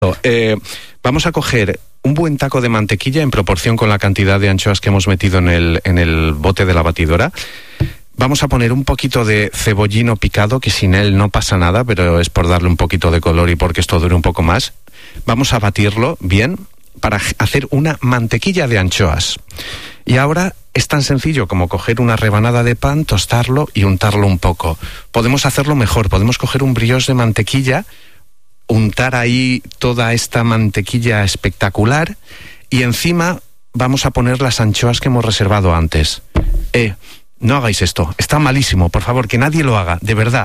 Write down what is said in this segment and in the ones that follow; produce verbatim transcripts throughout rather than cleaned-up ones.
Eh, vamos a coger un buen taco de mantequilla en proporción con la cantidad de anchoas que hemos metido en el, en el bote de la batidora. Vamos a poner un poquito de cebollino picado, que sin él no pasa nada, pero es por darle un poquito de color y porque esto dure un poco más. Vamos a batirlo bien para hacer una mantequilla de anchoas. Y ahora es tan sencillo como coger una rebanada de pan, tostarlo y untarlo un poco. Podemos hacerlo mejor, podemos coger un brioche de mantequilla, untar ahí toda esta mantequilla espectacular y encima vamos a poner las anchoas que hemos reservado antes. Eh, no hagáis esto, está malísimo, por favor, que nadie lo haga, de verdad.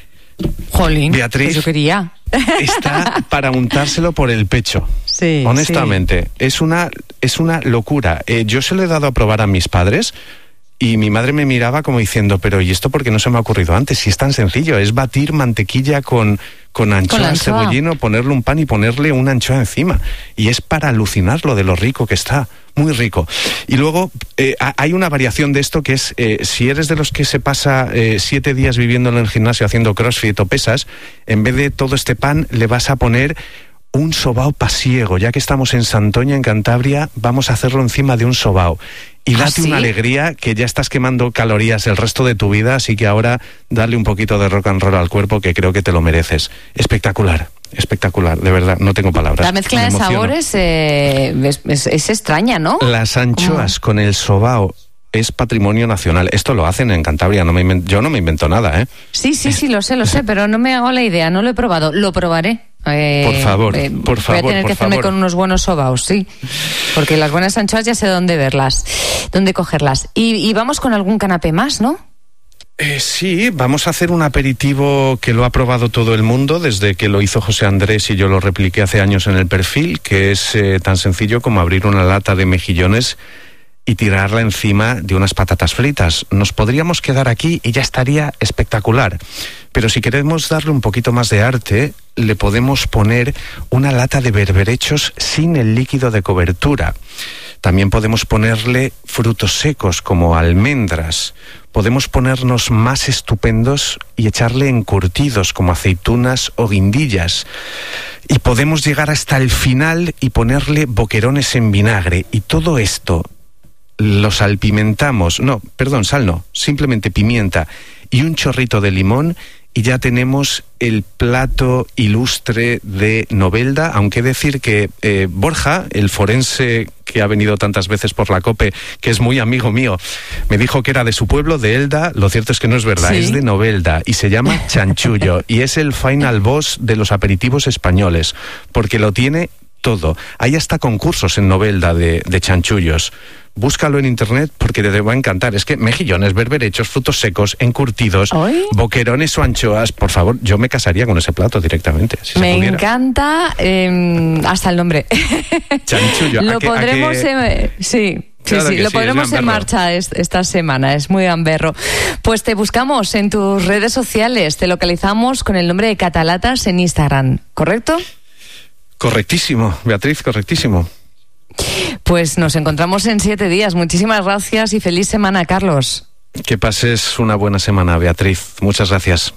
Jolín, Beatriz, pues yo quería. Está para untárselo por el pecho. Sí, honestamente, sí. es una es una locura. Eh, yo se lo he dado a probar a mis padres y mi madre me miraba como diciendo, pero ¿y esto por qué no se me ha ocurrido antes? Si es tan sencillo, es batir mantequilla con, con anchoas, anchoa. cebollino, ponerle un pan y ponerle una anchoa encima. Y es para alucinar lo de lo rico que está. Muy rico. Y luego eh, hay una variación de esto que es, eh, si eres de los que se pasa eh, siete días viviendo en el gimnasio haciendo crossfit o pesas, en vez de todo este pan le vas a poner un sobao pasiego. Ya que estamos en Santoña, en Cantabria, vamos a hacerlo encima de un sobao. Y date ¿Ah, sí? una alegría, que ya estás quemando calorías el resto de tu vida, así que ahora dale un poquito de rock and roll al cuerpo, que creo que te lo mereces. Espectacular. Espectacular, de verdad, no tengo palabras. La mezcla de sabores eh, es, es, es extraña, ¿no? Las anchoas ¿Cómo? Con el sobao es patrimonio nacional. Esto lo hacen en Cantabria, no me invento, yo no me invento nada, ¿eh? Sí, sí, sí, lo sé, lo sé, pero no me hago la idea, no lo he probado. Lo probaré. Eh, por favor, eh, por favor, voy a tener que hacerme favor. con unos buenos sobaos, sí. Porque las buenas anchoas ya sé dónde verlas, dónde cogerlas. Y, y vamos con algún canapé más, ¿no? Eh, sí, vamos a hacer un aperitivo que lo ha probado todo el mundo desde que lo hizo José Andrés y yo lo repliqué hace años en el perfil, que es eh, tan sencillo como abrir una lata de mejillones y tirarla encima de unas patatas fritas. Nos podríamos quedar aquí y ya estaría espectacular. Pero si queremos darle un poquito más de arte, le podemos poner una lata de berberechos sin el líquido de cobertura. También podemos ponerle frutos secos como almendras. Podemos ponernos más estupendos y echarle encurtidos como aceitunas o guindillas. Y podemos llegar hasta el final y ponerle boquerones en vinagre. Y todo esto lo salpimentamos, no, perdón, sal no, simplemente pimienta y un chorrito de limón y ya tenemos el plato ilustre de Novelda, aunque decir que eh, Borja, el forense que ha venido tantas veces por la COPE, que es muy amigo mío, me dijo que era de su pueblo, de Elda. Lo cierto es que no es verdad, ¿sí? Es de Novelda y se llama chanchullo y es el final boss de los aperitivos españoles, porque lo tiene todo. Hay hasta concursos en Novelda de, de chanchullos. Búscalo en internet porque te va a encantar. Es que mejillones, berberechos, frutos secos, encurtidos, ¿Oye? boquerones o anchoas, por favor, yo me casaría con ese plato directamente. Si me encanta eh, hasta el nombre. Chanchullo. Lo ¿A qué, podremos... a qué... Eh, sí. Sí, Claro sí, lo sí, ponemos en marcha es, esta semana, es muy gamberro. Pues te buscamos en tus redes sociales, te localizamos con el nombre de Catalatas en Instagram, ¿correcto? Correctísimo, Beatriz, correctísimo. Pues nos encontramos en siete días. Muchísimas gracias y feliz semana, Carlos. Que pases una buena semana, Beatriz. Muchas gracias.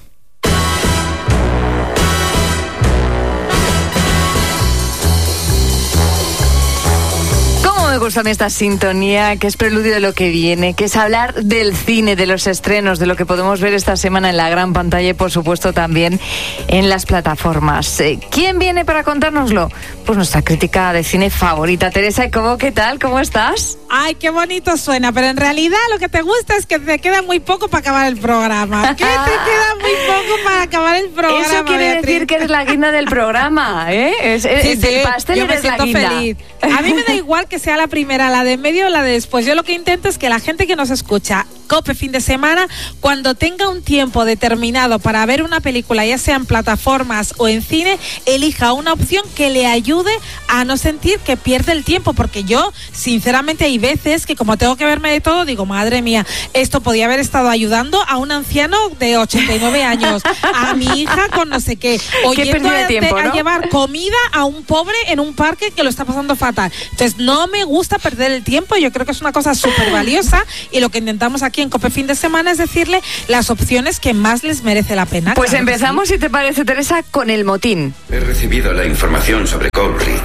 Me gusta a mí esta sintonía, que es preludio de lo que viene, que es hablar del cine, de los estrenos, de lo que podemos ver esta semana en la gran pantalla y por supuesto también en las plataformas. ¿Quién viene para contárnoslo? Pues nuestra crítica de cine favorita, Teresa Cobo. ¿Qué tal? ¿Cómo estás? Ay, qué bonito suena, pero en realidad lo que te gusta es que te queda muy poco para acabar el programa. ¿Qué te queda muy poco para acabar el programa? Eso quiere Beatriz? decir que eres la guinda del programa, ¿eh? Es, sí, es sí, del pastel yo me eres la siento guinda. feliz. A mí me da igual que sea la primera, la de medio o la de después. Yo lo que intento es que la gente que nos escucha, COPE fin de semana, cuando tenga un tiempo determinado para ver una película, ya sea en plataformas o en cine, elija una opción que le ayude a no sentir que pierde el tiempo, porque yo, sinceramente, hay veces que como tengo que verme de todo, digo, madre mía, esto podía haber estado ayudando a un anciano de ochenta y nueve años, a mi hija con no sé qué, o ¿Qué yendo a, tiempo, a ¿no? llevar comida a un pobre en un parque que lo está pasando fatal. Entonces, no me gusta perder el tiempo, yo creo que es una cosa súper valiosa, y lo que intentamos aquí en COPE Fin de Semana es decirle las opciones que más les merece la pena. Pues claro, empezamos, sí. si te parece, Teresa, con el motín. He recibido la información sobre Cole Reed.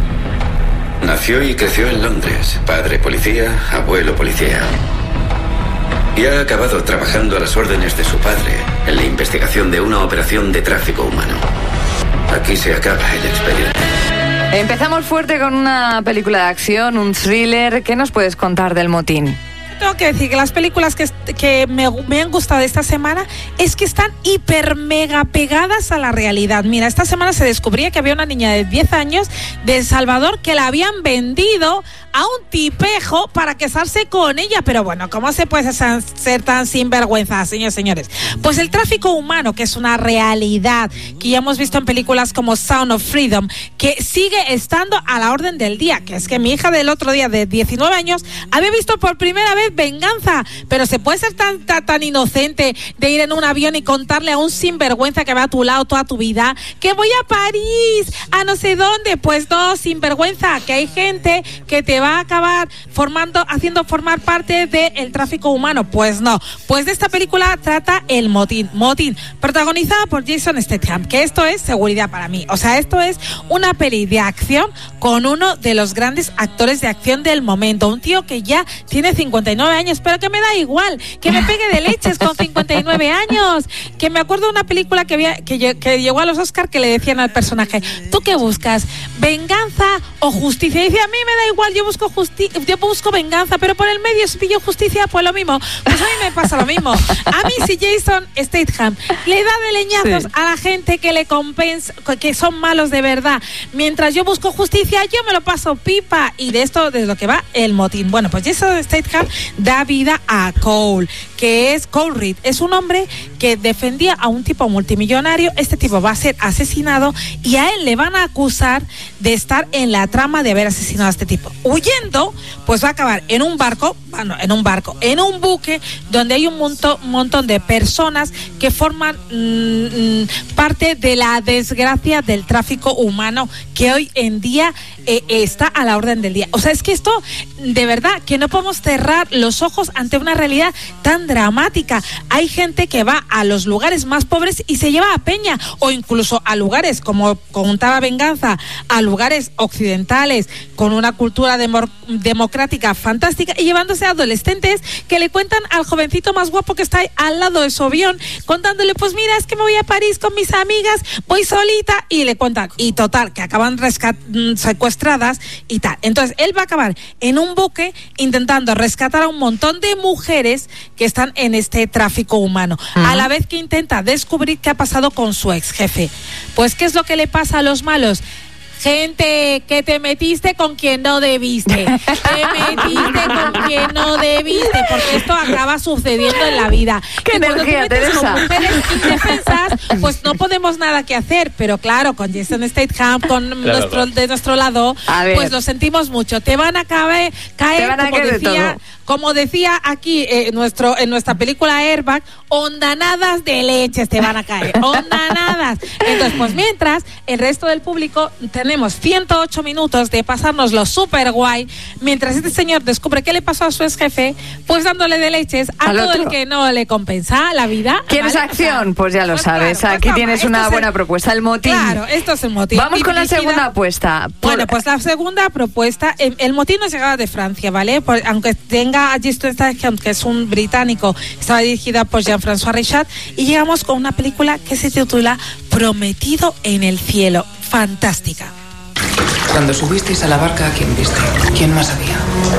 Nació y creció en Londres, padre policía, abuelo policía. Y ha acabado trabajando a las órdenes de su padre en la investigación de una operación de tráfico humano. Aquí se acaba el expediente. Empezamos fuerte con una película de acción, un thriller. ¿Qué nos puedes contar del motín? Tengo que decir que las películas que, que me, me han gustado esta semana es que están hiper mega pegadas a la realidad. Mira, esta semana se descubría que había una niña de diez años de El Salvador que la habían vendido a un tipejo para casarse con ella. Pero bueno, ¿cómo se puede ser tan sinvergüenza, señores y señores? Pues el tráfico humano, que es una realidad que ya hemos visto en películas como Sound of Freedom, que sigue estando a la orden del día, que es que mi hija del otro día de diecinueve años había visto por primera vez Venganza, pero se puede ser tan, tan, tan inocente de ir en un avión y contarle a un sinvergüenza que va a tu lado toda tu vida que voy a París, a no sé dónde. Pues no, sinvergüenza, que hay gente que te va a acabar formando, haciendo formar parte del tráfico humano. Pues no, pues de esta película trata el motín, motín, protagonizada por Jason Statham, que esto es seguridad para mí. O sea, esto es una peli de acción con uno de los grandes actores de acción del momento, un tío que ya tiene cincuenta y nueve años, pero que me da igual, que me pegue de leches con cincuenta y nueve años, que me acuerdo de una película que, había, que, que llegó a los Oscar que le decían al personaje, ¿tú qué buscas? ¿Venganza o justicia? Y dice, a mí me da igual, yo busco justicia, yo busco venganza, pero por el medio si pillo justicia, pues lo mismo. Pues a mí me pasa lo mismo. A mí si Jason Statham le da de leñazos sí. a la gente que le compensa, que son malos de verdad, mientras yo busco justicia, yo me lo paso pipa. Y de esto, de lo que va el motín. Bueno, pues Jason Statham da vida a Cole, que es Cole Reed. Es un hombre que defendía a un tipo multimillonario. Este tipo va a ser asesinado y a él le van a acusar de estar en la trama de haber asesinado a este tipo. Huyendo, pues va a acabar en un barco, bueno, en un barco, en un buque donde hay un montón, un montón de personas que forman mmm, parte de la desgracia del tráfico humano que hoy en día eh, está a la orden del día. O sea, es que esto, de verdad, que no podemos cerrar los ojos ante una realidad tan dramática. Hay gente que va a los lugares más pobres y se lleva a peña, o incluso a lugares, como contaba Venganza, a lugares occidentales con una cultura demo- democrática fantástica, y llevándose a adolescentes que le cuentan al jovencito más guapo que está ahí al lado de su avión, contándole, pues mira, es que me voy a París con mis amigas, voy solita, y le cuentan, y total, que acaban rescat- secuestradas y tal. Entonces, él va a acabar en un buque intentando rescatar a un montón de mujeres que están en este tráfico humano, uh-huh. a la vez que intenta descubrir qué ha pasado con su ex jefe. Pues, ¿qué es lo que le pasa a los malos? Gente, que te metiste con quien no debiste, te metiste con quien no debiste, porque esto acaba sucediendo en la vida. ¡Qué energía, Teresa! Con mujeres indefensas, pues no podemos nada que hacer, pero claro, con Jason Statham, con claro, nuestro, claro. de nuestro lado, pues lo sentimos mucho. Te van a caer, caer van a como caer decía... de todo. Como decía aquí eh, nuestro, en nuestra película Airbag, ondanadas de leches te van a caer, ondanadas. Entonces, pues mientras, el resto del público tenemos ciento ocho minutos de pasárnoslo súper guay, mientras este señor descubre qué le pasó a su ex jefe, pues dándole de leches a Al todo otro. El que no le compensa la vida. ¿Quieres ¿vale? acción? O sea, pues ya lo pues sabes, claro, aquí pues tienes toma, una buena el, propuesta, el motín. Claro, esto es el motín. Vamos y con dirigida, la segunda apuesta. Por... Bueno, pues la segunda propuesta, el, el motín nos llegaba de Francia, ¿vale? Por, aunque tenga a Jason Statham, que es un británico, estaba dirigida por Jean-François Richard, y llegamos con una película que se titula Prometido en el cielo. Fantástica. Cuando subisteis a la barca, ¿a quién viste? ¿Quién más había?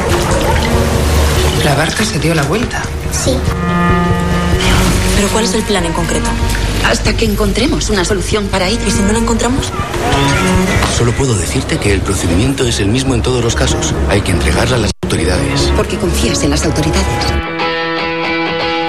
La barca se dio la vuelta. Sí. ¿Pero cuál es el plan en concreto? Hasta que encontremos una solución para ir. ¿Y si no la encontramos? Solo puedo decirte que el procedimiento es el mismo en todos los casos. Hay que entregarla a las autoridades. Porque confías en las autoridades. ¿Qué es lo que más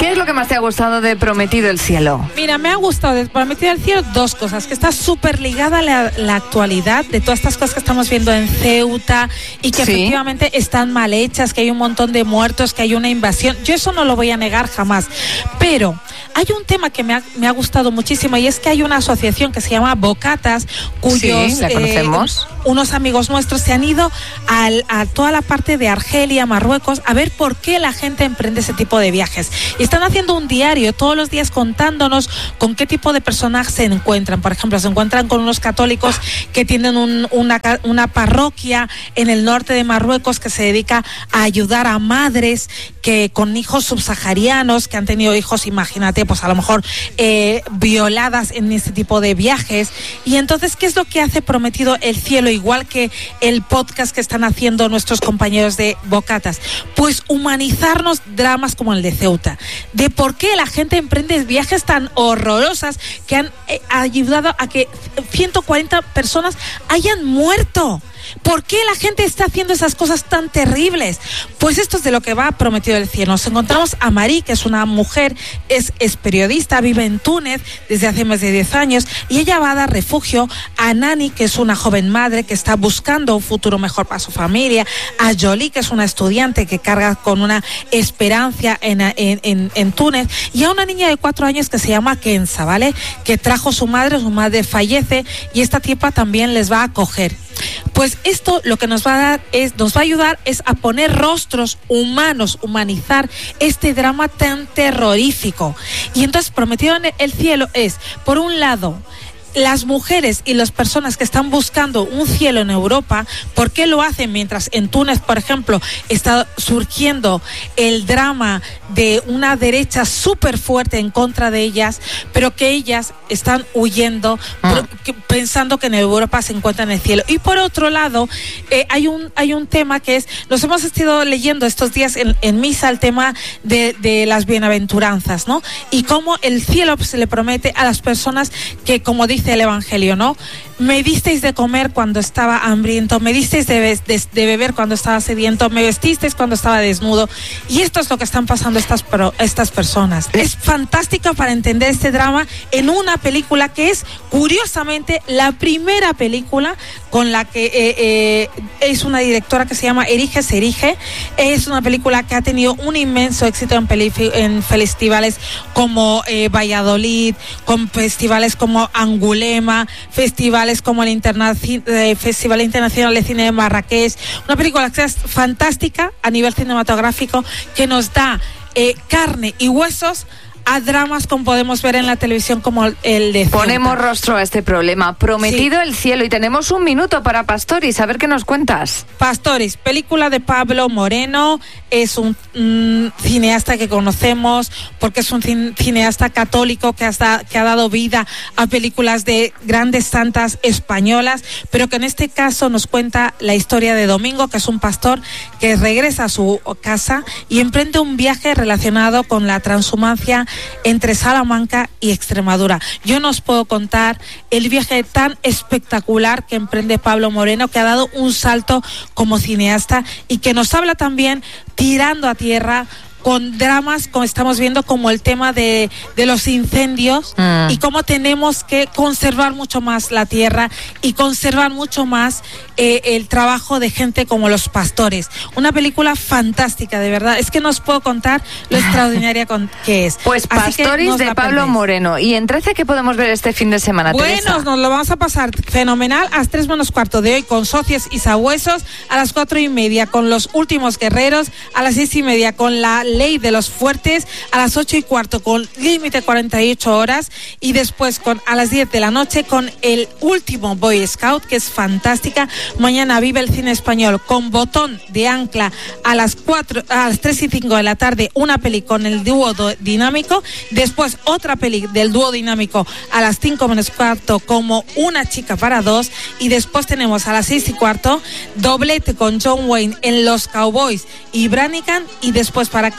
más te ha gustado de Prometido el cielo? Mira, me ha gustado de Prometido el cielo dos cosas, que está súper ligada a la, la actualidad de todas estas cosas que estamos viendo en Ceuta y que ¿sí? efectivamente están mal hechas, que hay un montón de muertos, que hay una invasión. Yo eso no lo voy a negar jamás. Pero hay un tema que me ha, me ha gustado muchísimo y es que hay una asociación que se llama Bocatas, cuyos sí, la conocemos. Eh, unos amigos nuestros se han ido al, a toda la parte de Argelia, Marruecos, a ver por qué la gente emprende ese tipo de viajes. Y están haciendo un diario todos los días contándonos con qué tipo de personas se encuentran. Por ejemplo, se encuentran con unos católicos que tienen un, una, una parroquia en el norte de Marruecos que se dedica a ayudar a madres que con hijos subsaharianos que han tenido hijos, imagínate, pues a lo mejor eh, violadas en este tipo de viajes. Y entonces, ¿qué es lo que hace Prometido el cielo? Igual que el podcast que están haciendo nuestros compañeros de Bocatas, pues humanizarnos dramas como el de Ceuta, de por qué la gente emprende viajes tan horrorosas que han eh, ayudado a que ciento cuarenta personas hayan muerto. ¿Por qué la gente está haciendo esas cosas tan terribles? Pues esto es de lo que va Prometido el cielo. Nos encontramos a Marí, que es una mujer, es, es periodista, vive en Túnez desde hace más de diez años y ella va a dar refugio a Nani, que es una joven madre que está buscando un futuro mejor para su familia, a Jolie, que es una estudiante que carga con una esperanza en, en, en, en Túnez, y a una niña de cuatro años que se llama Kenza, ¿vale? Que trajo su madre, su madre fallece y esta tipa también les va a acoger. Pues esto lo que nos va a dar es, nos va a ayudar es a poner rostros humanos, humanizar este drama tan terrorífico. Y entonces Prometido en el cielo es, por un lado, las mujeres y las personas que están buscando un cielo en Europa. ¿Por qué lo hacen? Mientras en Túnez, por ejemplo, está surgiendo el drama de una derecha súper fuerte en contra de ellas, pero que ellas están huyendo, ah. pensando que en Europa se encuentran el cielo. Y por otro lado, eh, hay un hay un tema que es, nos hemos estado leyendo estos días en, en misa el tema de, de las bienaventuranzas, ¿no? Y cómo el cielo se le promete a las personas que, como dice el Evangelio, ¿no? Me disteis de comer cuando estaba hambriento, me disteis de, be de, de beber cuando estaba sediento, me vestisteis cuando estaba desnudo. Y esto es lo que están pasando estas, pro, estas personas. Es fantástico para entender este drama en una película que es, curiosamente, la primera película con la que eh, eh, es una directora que se llama Erige se erige. Es una película que ha tenido un inmenso éxito en, en festivales como eh, Valladolid, con festivales como Angulema, festivales como el Interna eh, Festival Internacional de Cine de Marrakech. Una película que es fantástica a nivel cinematográfico, que nos da eh, carne y huesos a dramas como podemos ver en la televisión como el de Ceuta. Ponemos rostro a este problema. Prometido sí. el cielo, y tenemos un minuto para Pastoris. A ver qué nos cuentas. Pastoris, película de Pablo Moreno. Es un mm, cineasta que conocemos porque es un cineasta católico que, hasta, que ha dado vida a películas de grandes santas españolas, pero que en este caso nos cuenta la historia de Domingo, que es un pastor que regresa a su casa y emprende un viaje relacionado con la transhumancia entre Salamanca y Extremadura. Yo no os puedo contar el viaje tan espectacular que emprende Pablo Moreno, que ha dado un salto como cineasta y que nos habla también tirando a tierra con dramas, como estamos viendo, como el tema de, de los incendios mm. y cómo tenemos que conservar mucho más la tierra y conservar mucho más eh, el trabajo de gente como los pastores. Una película fantástica, de verdad. Es que no os puedo contar lo extraordinaria con, que es. Pues Pastoris de Pablo perdéis. Moreno. ¿Y en trece qué podemos ver este fin de semana, Bueno, Teresa? nos lo vamos a pasar fenomenal a las tres menos cuarto de hoy con Socios y Sabuesos, a las cuatro y media con Los Últimos Guerreros, a las seis y media con La Ley de los Fuertes, a las ocho y cuarto con Límite cuarenta y ocho horas y después con a las diez de la noche con El Último Boy Scout, que es fantástica. Mañana Vive el Cine Español con Botón de Ancla a las cuatro, a las tres y cinco de la tarde, una peli con el dúo dinámico, después otra peli del dúo dinámico a las cinco menos cuarto como Una chica para dos, y después tenemos a las seis y cuarto doblete con John Wayne en Los Cowboys y Brannigan, y después para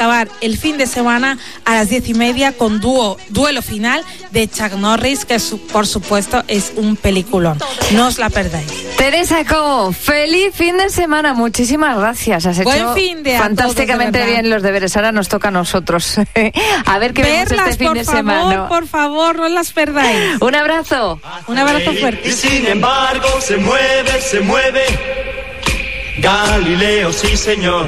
acabar el fin de semana a las diez y media con dúo, duelo final de Chuck Norris, que su, por supuesto es un peliculón. No os la perdáis. Teresa Cobo, feliz fin de semana. Muchísimas gracias. Has Buen hecho fin de a fantásticamente todos, de bien los deberes. Ahora nos toca a nosotros. A ver qué vemos Verlas, este fin por de favor, semana. por favor, no las perdáis. Un abrazo. Un abrazo fuerte. Y sin embargo se mueve, se mueve. Galileo, sí señor.